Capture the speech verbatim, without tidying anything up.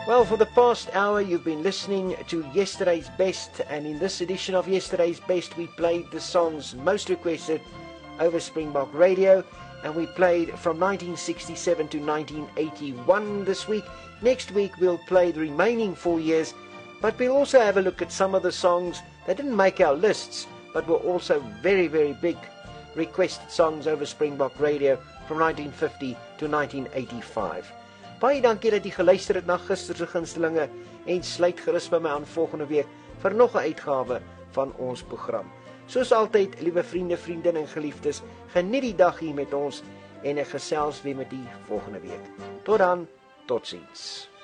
Well, for the past hour you've been listening to Yesterday's Best, and in this edition of Yesterday's Best we played the songs most requested over Springbok Radio, and we played from nineteen sixty-seven to nineteen eighty-one this week. Next week we'll play the remaining four years, but we'll also have a look at some of the songs that didn't make our lists, but were also very, very big requested songs over Springbok Radio from nineteen fifty to nineteen eighty-five. Baie dankie dat jy geluister het na gister se gunstelinge en sluit gerus by my aan volgende week vir nog 'n uitgawe van ons program. Soos altyd, liewe vriende, vriendinne en geliefdes, geniet die dag hier met ons en ek gesels weer met u volgende week. Tot dan, totsiens.